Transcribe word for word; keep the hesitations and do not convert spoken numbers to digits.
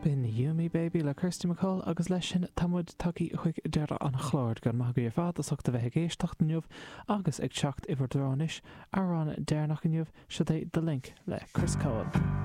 Bin Yumi Baby le Kirsty McCall agus leis sin tamid taí chuig deara an chlóir gan magu ar fad a socht a bheith géisteach nniuh agus ag teacht iwwer dránis ar an déirnach nniuh si é de link le Chris Cole.